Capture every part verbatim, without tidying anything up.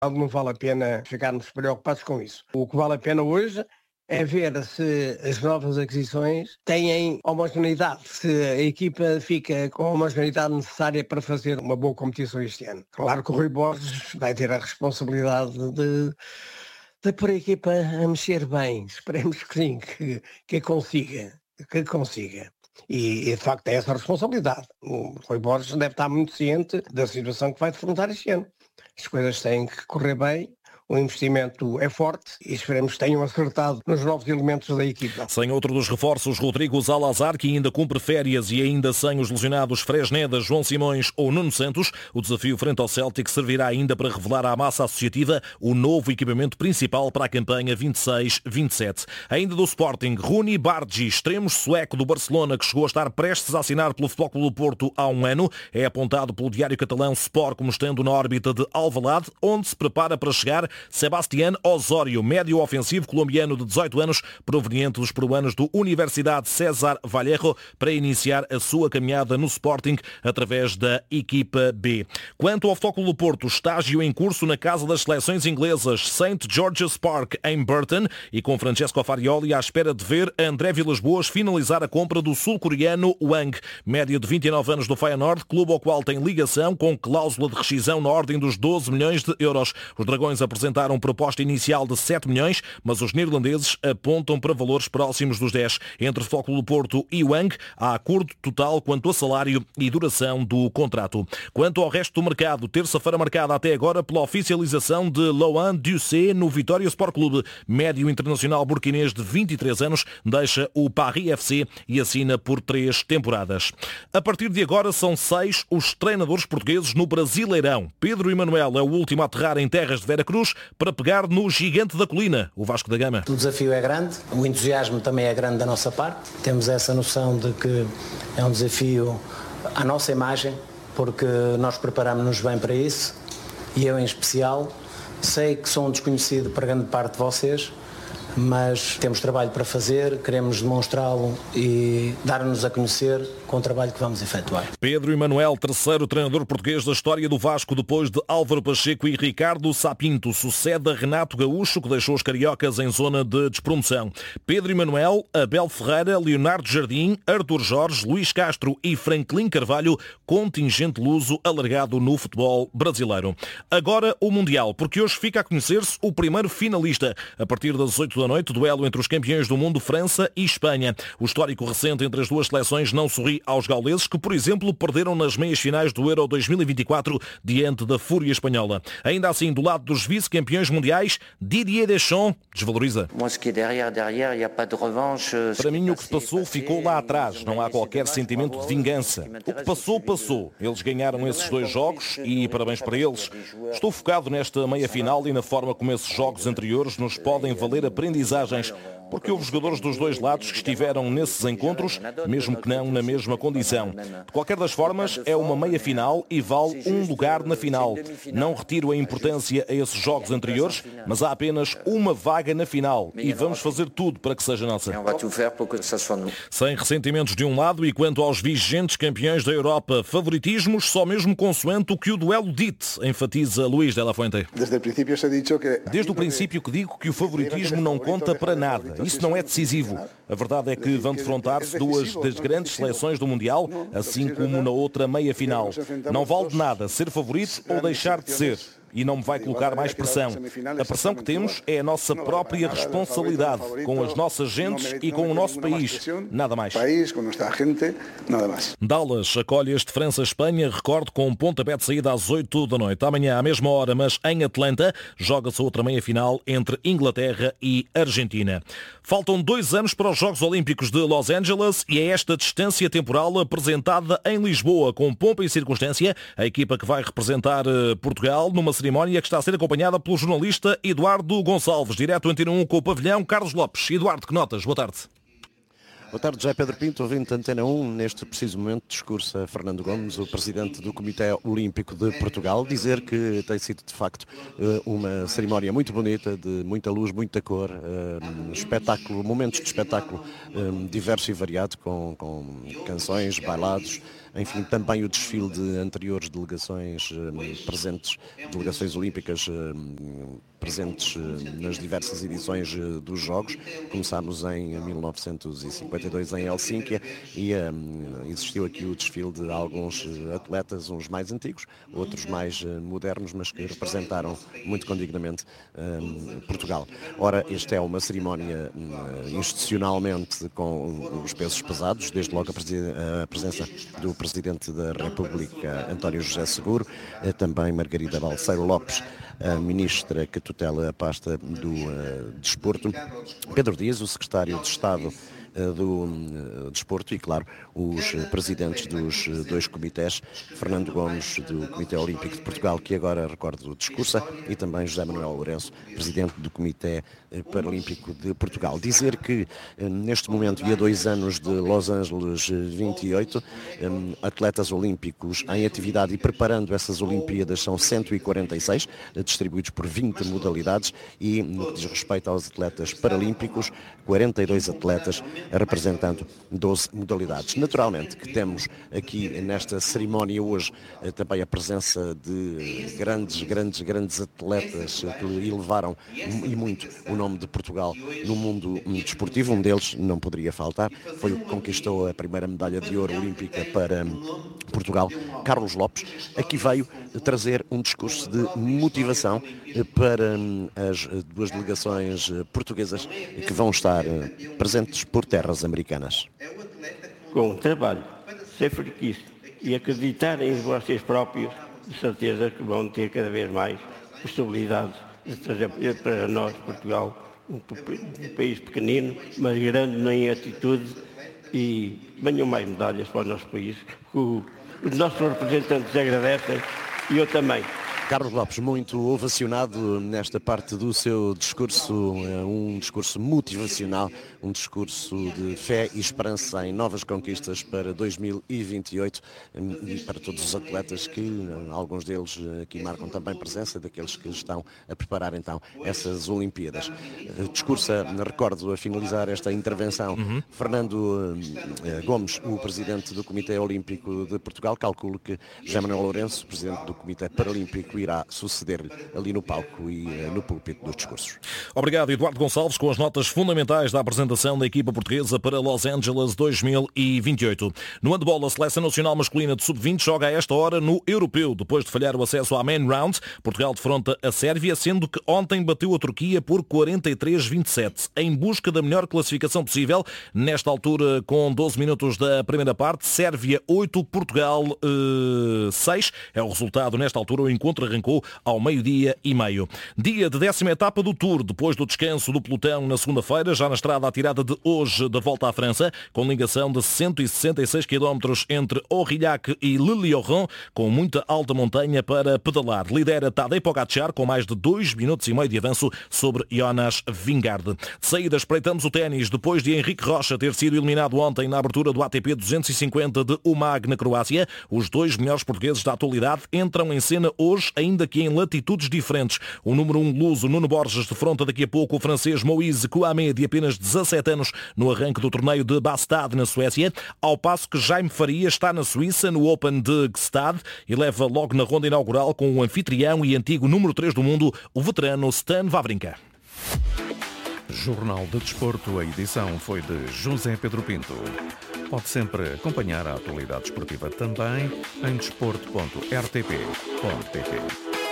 Não vale a pena ficarmos preocupados com isso. O que vale a pena hoje é ver se as novas aquisições têm homogeneidade, se a equipa fica com a homogeneidade necessária para fazer uma boa competição este ano. Claro que o Rui Borges vai ter a responsabilidade de, de pôr a equipa a mexer bem. Esperemos que sim, que, que consiga, que consiga. E, e de facto é essa a responsabilidade. O Rui Borges deve estar muito ciente da situação que vai defrontar este ano. As coisas têm que correr bem. O investimento é forte e esperemos que tenham acertado nos novos elementos da equipa. Sem outro dos reforços, Rodrigo Zalazar, que ainda cumpre férias e ainda sem os lesionados Fresneda, João Simões ou Nuno Santos, o desafio frente ao Celtic servirá ainda para revelar à massa associativa o novo equipamento principal para a campanha vinte e seis vinte e sete. Ainda do Sporting, Runi Bargi, extremo sueco do Barcelona, que chegou a estar prestes a assinar pelo Futebol Clube do Porto há um ano, é apontado pelo diário catalão Sport como estando na órbita de Alvalade, onde se prepara para chegar Sebastián Osório, médio ofensivo colombiano de dezoito anos, proveniente dos peruanos do Universidade César Vallejo, para iniciar a sua caminhada no Sporting através da equipa B. Quanto ao Futebol Clube do Porto, estágio em curso na casa das seleções inglesas Saint George's Park em Burton e com Francesco Farioli à espera de ver André Vilas-Boas finalizar a compra do sul-coreano Wang, médio de vinte e nove anos do Feyenoord, clube ao qual tem ligação com cláusula de rescisão na ordem dos doze milhões de euros. Os Dragões apresentaram uma proposta inicial de sete milhões, mas os neerlandeses apontam para valores próximos dos dez. Entre o Futebol Clube do Porto e Wang, há acordo total quanto a salário e duração do contrato. Quanto ao resto do mercado, terça-feira marcada até agora pela oficialização de Loan Ducé no Vitória Sport Clube. Médio internacional burkinês de vinte e três anos deixa o Paris F C e assina por três temporadas. A partir de agora são seis os treinadores portugueses no Brasileirão. Pedro Emanuel é o último a aterrar em terras de Veracruz para pegar no gigante da colina, o Vasco da Gama. O desafio é grande, o entusiasmo também é grande da nossa parte. Temos essa noção de que é um desafio à nossa imagem, porque nós preparamos-nos bem para isso, e eu em especial. Sei que sou um desconhecido para grande parte de vocês, mas temos trabalho para fazer, queremos demonstrá-lo e dar-nos a conhecer com o trabalho que vamos efetuar. Pedro Emanuel, terceiro treinador português da história do Vasco, depois de Álvaro Pacheco e Ricardo Sapinto, sucede a Renato Gaúcho, que deixou os cariocas em zona de despromoção. Pedro Emanuel, Abel Ferreira, Leonardo Jardim, Artur Jorge, Luís Castro e Franklin Carvalho, contingente luso alargado no futebol brasileiro. Agora o Mundial, porque hoje fica a conhecer-se o primeiro finalista. A partir das oito da noite, duelo entre os campeões do mundo, França e Espanha. O histórico recente entre as duas seleções não sorri aos gauleses, que, por exemplo, perderam nas meias finais do Euro dois mil e vinte e quatro diante da fúria espanhola. Ainda assim, do lado dos vice-campeões mundiais, Didier Deschamps desvaloriza. Para mim, o que se passou ficou lá atrás. Não há qualquer sentimento de vingança. O que passou, passou. Eles ganharam esses dois jogos e parabéns para eles. Estou focado nesta meia-final e na forma como esses jogos anteriores nos podem valer aprendizagens, porque houve jogadores dos dois lados que estiveram nesses encontros, mesmo que não na mesma condição. De qualquer das formas, é uma meia-final e vale um lugar na final. Não retiro a importância a esses jogos anteriores, mas há apenas uma vaga na final e vamos fazer tudo para que seja nossa. Sem ressentimentos de um lado, e quanto aos vigentes campeões da Europa, favoritismos só mesmo consoante o que o duelo dite, enfatiza Luís de la Fuente. Desde o princípio que digo que o favoritismo não conta para nada. Isso não é decisivo. A verdade é que vão defrontar-se duas das grandes seleções do Mundial, assim como na outra meia-final. Não vale de nada ser favorito ou deixar de ser. E não me vai colocar mais pressão. A pressão que temos é a nossa própria responsabilidade, com as nossas gentes e com o nosso país. Nada mais. Dallas acolhe este França-Espanha, recordo, com um pontapé de saída às oito da noite. Amanhã, à mesma hora, mas em Atlanta, joga-se outra meia-final entre Inglaterra e Argentina. Faltam dois anos para os Jogos Olímpicos de Los Angeles e é esta distância temporal apresentada em Lisboa, com pompa e circunstância, a equipa que vai representar Portugal numa cerimónia que está a ser acompanhada pelo jornalista Eduardo Gonçalves, direto em Antena um com o pavilhão Carlos Lopes. Eduardo, que notas? Boa tarde. Boa tarde, José Pedro Pinto, ouvinte Antena um. Neste preciso momento discursa Fernando Gomes, o presidente do Comitê Olímpico de Portugal, dizer que tem sido de facto uma cerimónia muito bonita, de muita luz, muita cor, um espetáculo, momentos de espetáculo um, diverso e variado, com, com canções, bailados, enfim, também o desfile de anteriores delegações um, presentes, delegações olímpicas um, presentes nas diversas edições dos Jogos. Começámos em mil novecentos e cinquenta e dois em Helsínquia e um, existiu aqui o desfile de alguns atletas, uns mais antigos, outros mais modernos, mas que representaram muito condignamente um, Portugal. Ora, esta é uma cerimónia um, institucionalmente com os pesos pesados, desde logo a, presen a presença do Presidente da República, António José Seguro, também Margarida Balseiro Lopes, a Ministra que tutela a pasta do uh, Desporto, Pedro Dias, o Secretário de Estado do Desporto e, claro, os presidentes dos dois comitês, Fernando Gomes, do Comitê Olímpico de Portugal, que agora recordo discursa, e também José Manuel Lourenço, presidente do Comitê Paralímpico de Portugal. Dizer que neste momento e há dois anos de Los Angeles vinte e oito, atletas olímpicos em atividade e preparando essas Olimpíadas são cento e quarenta e seis, distribuídos por vinte modalidades, e no que diz respeito aos atletas paralímpicos, quarenta e dois atletas representando doze modalidades. Naturalmente que temos aqui nesta cerimónia hoje também a presença de grandes, grandes, grandes atletas que elevaram e muito o nome de Portugal no mundo desportivo. Um deles não poderia faltar, foi o que conquistou a primeira medalha de ouro olímpica para Portugal, Carlos Lopes. Aqui veio trazer um discurso de motivação para as duas delegações portuguesas que vão estar presentes por terras americanas. Com o trabalho, ser franquista e acreditar em vocês próprios, de certeza que vão ter cada vez mais possibilidades de trazer para nós, Portugal, um, um país pequenino, mas grande em atitude, e venham mais medalhas para o nosso país, que o, os nossos representantes agradecem, e eu também. Carlos Lopes, muito ovacionado nesta parte do seu discurso, um discurso motivacional, um discurso de fé e esperança em novas conquistas para dois mil e vinte e oito e para todos os atletas que, alguns deles aqui marcam também presença, daqueles que estão a preparar então essas Olimpíadas. Discursa, recordo, a finalizar esta intervenção, uhum. Fernando Gomes, o Presidente do Comitê Olímpico de Portugal. Calculo que José Manuel Lourenço, Presidente do Comitê Paralímpico, irá suceder-lhe ali no palco e no púlpito dos discursos. Obrigado, Eduardo Gonçalves, com as notas fundamentais da apresentação da equipa portuguesa para Los Angeles dois mil e vinte e oito. No handball, a Seleção Nacional Masculina de sub vinte joga a esta hora no Europeu. Depois de falhar o acesso à main round, Portugal defronta a Sérvia, sendo que ontem bateu a Turquia por quarenta e três a vinte e sete. Em busca da melhor classificação possível, nesta altura, com doze minutos da primeira parte, Sérvia oito, Portugal uh, seis. É o resultado nesta altura. O encontro arrancou ao meio-dia e meio. Dia de décima etapa do Tour, depois do descanso do pelotão na segunda-feira, já na estrada à tirada de hoje da volta à França, com ligação de cento e sessenta e seis quilómetros entre Aurillac e Le Lieuran, com muita alta montanha para pedalar. Lidera Tadej Pogačar com mais de dois minutos e meio de avanço sobre Jonas Vingegaard. De saída, espreitamos o ténis, depois de Henrique Rocha ter sido eliminado ontem na abertura do A T P duzentos e cinquenta de Umag, na Croácia. Os dois melhores portugueses da atualidade entram em cena hoje, ainda que em latitudes diferentes. O número um luso, Nuno Borges, defronta daqui a pouco o francês Moïse Kouamé, de apenas dezassete anos, no arranque do torneio de Bastad, na Suécia, ao passo que Jaime Faria está na Suíça, no Open de Gstaad, e leva logo na ronda inaugural com o anfitrião e antigo número três do mundo, o veterano Stan Wawrinka. Jornal de Desporto, a edição foi de José Pedro Pinto. Pode sempre acompanhar a atualidade esportiva também em desporto ponto r t p ponto p t.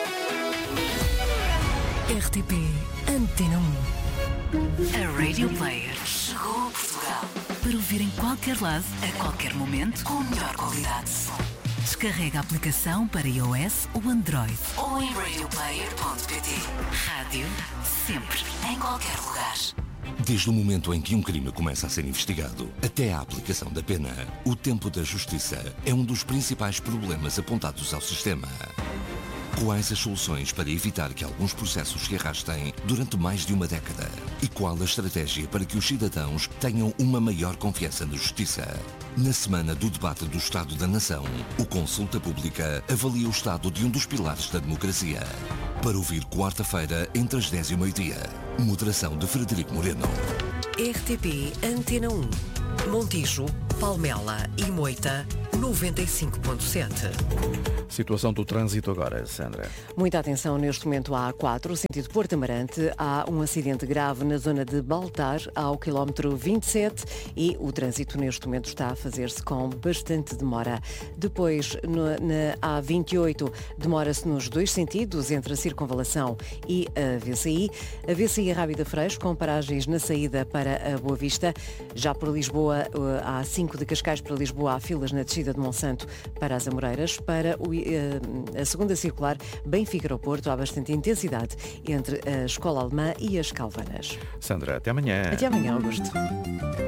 R T P Antena um. A Radio Player chegou a Portugal para ouvir em qualquer lado, a qualquer momento, com a melhor qualidade de som. Descarrega a aplicação para iOS ou Android ou em radio player ponto p t. Rádio sempre, em qualquer lugar. Desde o momento em que um crime começa a ser investigado até à aplicação da pena, o tempo da justiça é um dos principais problemas apontados ao sistema. Quais as soluções para evitar que alguns processos se arrastem durante mais de uma década? E qual a estratégia para que os cidadãos tenham uma maior confiança na justiça? Na semana do debate do Estado da Nação, o Consulta Pública avalia o estado de um dos pilares da democracia. Para ouvir quarta-feira, entre as dez e o meio-dia. Moderação de Frederico Moreno. R T P Antena um. Montijo, Palmela e Moita, noventa e cinco ponto sete. Situação do trânsito agora, Sandra. Muita atenção neste momento à A quatro, sentido Porto Amarante. Há um acidente grave na zona de Baltar, ao quilómetro vinte e sete, e o trânsito neste momento está a fazer-se com bastante demora. Depois, no, na A vinte e oito, demora-se nos dois sentidos, entre a Circunvalação e a V C I. A V C I Rábida Freixo, com paragens na saída para a Boa Vista. Já por Lisboa, a A cinco de Cascais para Lisboa, há filas na descida de Monsanto para as Amoreiras. Para o a segunda circular Benfica ao Porto, há bastante intensidade entre a Escola Alemã e as Calvanas. Sandra, até amanhã. Até amanhã, Augusto.